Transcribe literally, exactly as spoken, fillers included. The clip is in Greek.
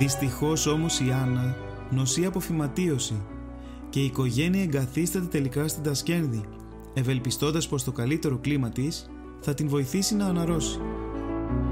Δυστυχώς όμως η Άννα νοσεί από φυματίωση και η οικογένεια εγκαθίσταται τελικά στην Τασκένδη, ευελπιστώντας πως το καλύτερο κλίμα της θα την βοηθήσει να αναρρώσει.